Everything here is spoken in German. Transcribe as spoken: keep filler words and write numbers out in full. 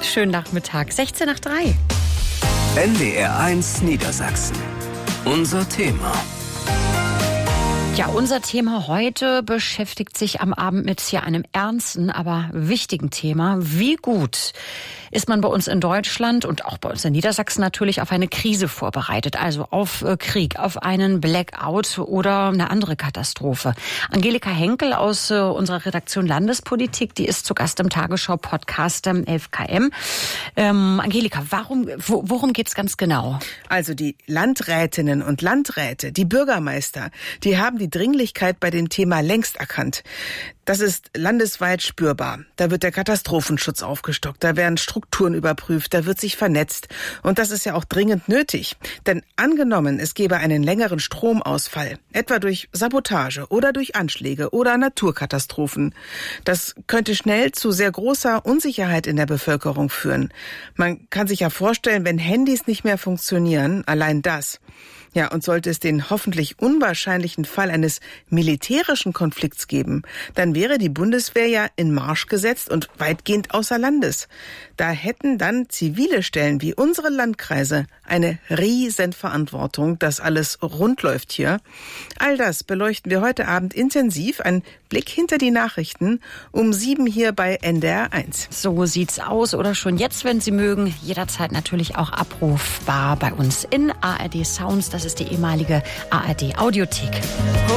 schönen Nachmittag. sechzehn nach drei. N D R eins Niedersachsen. Unser Thema. Ja, unser Thema heute beschäftigt sich am Abend mit hier einem ernsten, aber wichtigen Thema. Wie gut ist man bei uns in Deutschland und auch bei uns in Niedersachsen natürlich auf eine Krise vorbereitet, also auf Krieg, auf einen Blackout oder eine andere Katastrophe. Angelika Henkel aus äh, unserer Redaktion Landespolitik, die ist zu Gast im Tagesschau-Podcast ähm, elf K M. Ähm, Angelika, warum, wo, worum geht's ganz genau? Also die Landrätinnen und Landräte, die Bürgermeister, die haben die Dringlichkeit bei dem Thema längst erkannt. Das ist landesweit spürbar. Da wird der Katastrophenschutz aufgestockt, da werden Strukturen überprüft, da wird sich vernetzt. Und das ist ja auch dringend nötig. Denn angenommen, es gäbe einen längeren Stromausfall, etwa durch Sabotage oder durch Anschläge oder Naturkatastrophen. Das könnte schnell zu sehr großer Unsicherheit in der Bevölkerung führen. Man kann sich ja vorstellen, wenn Handys nicht mehr funktionieren, allein das. Ja, und sollte es den hoffentlich unwahrscheinlichen Fall eines militärischen Konflikts geben, dann wäre die Bundeswehr ja in Marsch gesetzt und weitgehend außer Landes. Da hätten dann zivile Stellen wie unsere Landkreise eine riesen Verantwortung, dass alles rund läuft hier. All das beleuchten wir heute Abend intensiv. Ein Blick hinter die Nachrichten um sieben hier bei N D R eins. So sieht's aus oder schon jetzt, wenn Sie mögen, jederzeit natürlich auch abrufbar bei uns in A R D Sounds. Das ist die ehemalige A R D Audiothek.